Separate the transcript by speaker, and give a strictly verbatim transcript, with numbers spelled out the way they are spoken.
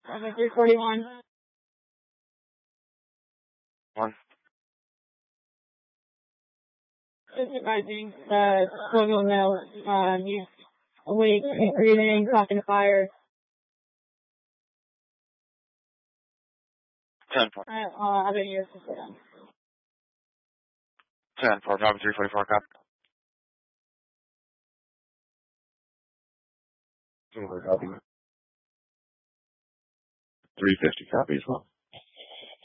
Speaker 1: three forty-one.
Speaker 2: One.
Speaker 1: Supervising, uh, struggle now, uh, you awake, breathing, talking to fire.
Speaker 2: ten four.
Speaker 1: Uh, uh, I've been here since then.
Speaker 2: ten four, copy, three forty-four, copy. Copy. three fifty, copy as well.